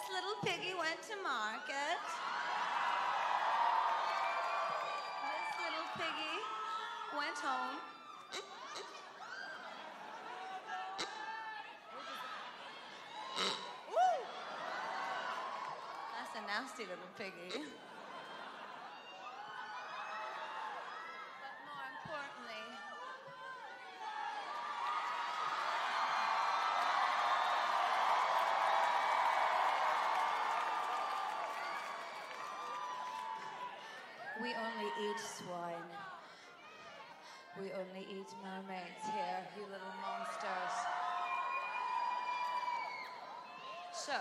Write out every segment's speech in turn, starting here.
little piggy went to market. This little piggy went home. Woo! That's a nasty little piggy. But more importantly, we only eat swine. We only eat mermaids here, you little monsters. So,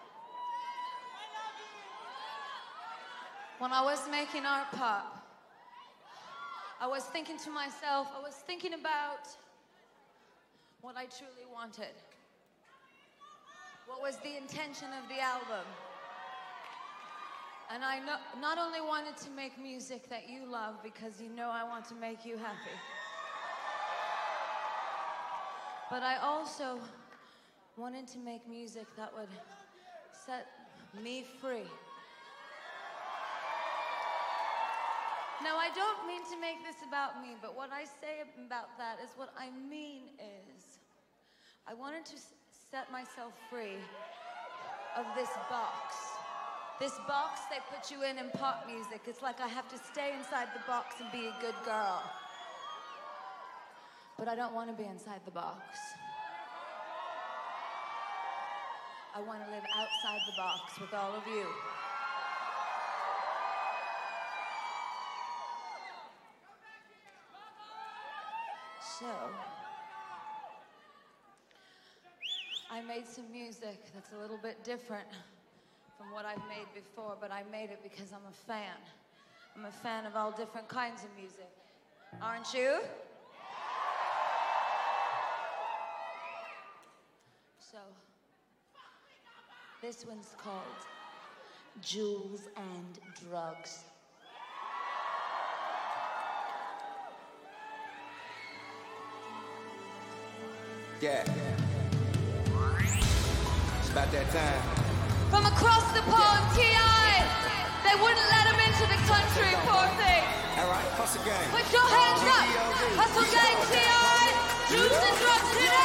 when I was making Art Pop, I was thinking to myself, I was thinking about what I truly wanted. What was the intention of the album? And I not only wanted to make music that you love, because you know I want to make you happy, but I also wanted to make music that would set me free. Now, I don't mean to make this about me, but what I say about that is what I mean is I wanted to set myself free of this box. This box they put you in pop music. It's like I have to stay inside the box and be a good girl. But I don't want to be inside the box. I want to live outside the box with all of you. So, I made some music that's a little bit different from what I've made before, but I made it because I'm a fan. I'm a fan of all different kinds of music. Aren't you? So, this one's called Jewels and Drugs. Yeah. It's about that time. From across the pond, T.I. They wouldn't let him into the country, poor thing. All right, hustle gang. Put your hands up. Hustle gang, T.I. Juice and drugs today.